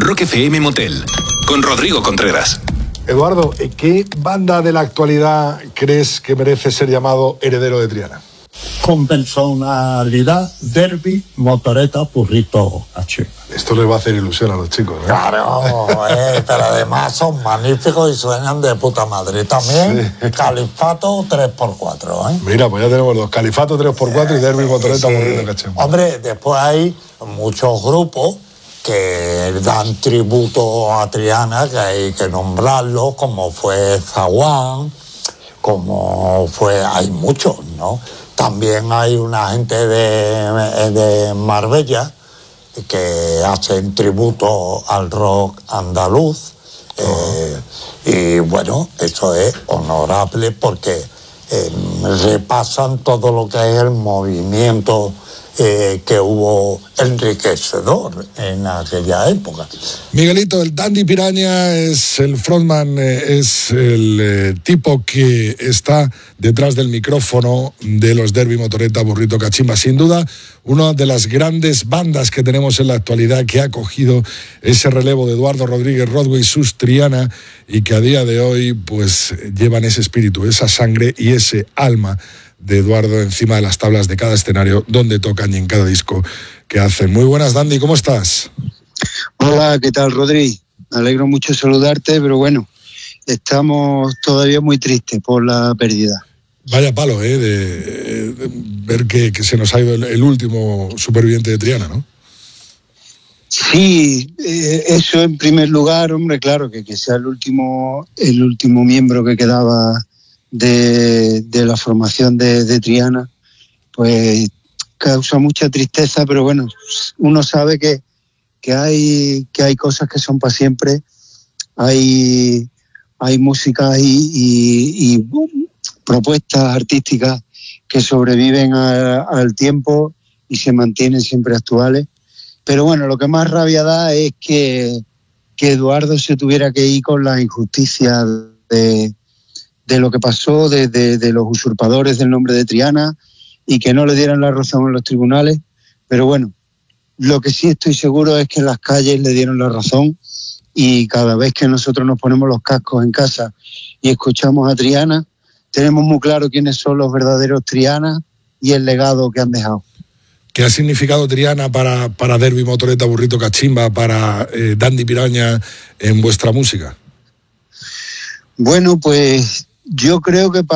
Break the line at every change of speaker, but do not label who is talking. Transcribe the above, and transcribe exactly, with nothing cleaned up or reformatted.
Rock F M Motel, con Rodrigo Contreras.
Eduardo, ¿qué banda de la actualidad crees que merece ser llamado heredero de Triana?
Con personalidad, Derby, Motoreta, Burrito Cachimba.
Esto les va a hacer ilusión a los chicos, ¿no?
Claro, eh, pero además son magníficos y suenan de puta madre. También sí. Califato tres por cuatro, ¿eh?
Mira, pues ya tenemos dos. Califato tres por cuatro y Derby, Motoreta, sí. Burrito Cachimba.
Hombre, después hay muchos grupos que dan tributo a Triana, que hay que nombrarlos, como fue Zaguán, como fue... Hay muchos, ¿no? También hay una gente de, de Marbella que hacen tributo al rock andaluz. Uh-huh. eh, y bueno, eso es honorable porque eh, repasan todo lo que es el movimiento eh, que hubo enriquecedor en aquella época.
Miguelito, el Dandy Piraña es el frontman, eh, es el eh, tipo que está detrás del micrófono de los Derby, Motoreta, Burrito Cachimba. Sin duda, una de las grandes bandas que tenemos en la actualidad que ha cogido ese relevo de Eduardo Rodríguez Rodway, sus Triana, y que a día de hoy pues llevan ese espíritu, esa sangre y ese alma de Eduardo encima de las tablas de cada escenario donde tocan y en cada disco que hacen. Muy buenas, Dandy, ¿cómo estás?
Hola, ¿qué tal, Rodri? Me alegro mucho saludarte, pero bueno, estamos todavía muy tristes por la pérdida.
Vaya palo, ¿eh? De, de ver que, que se nos ha ido el, el último superviviente de Triana, ¿no?
Sí, eh, eso en primer lugar, hombre, claro, que, que sea el último, el último miembro que quedaba de, de la formación de, de Triana, pues causa mucha tristeza, pero bueno, uno sabe que, que hay que hay cosas que son para siempre, hay, hay música y, y, y propuestas artísticas que sobreviven a, al tiempo y se mantienen siempre actuales. Pero bueno, lo que más rabia da es que, que Eduardo se tuviera que ir con la injusticia de, de lo que pasó, de, de, de los usurpadores del nombre de Triana, y que no le dieran la razón en los tribunales. Pero bueno, lo que sí estoy seguro es que en las calles le dieron la razón, y cada vez que nosotros nos ponemos los cascos en casa y escuchamos a Triana, tenemos muy claro quiénes son los verdaderos Triana y el legado que han dejado.
¿Qué ha significado Triana para, para Derby, Motoreta, Burrito Cachimba, para eh, Dandy Piraña en vuestra música?
Bueno, pues yo creo que para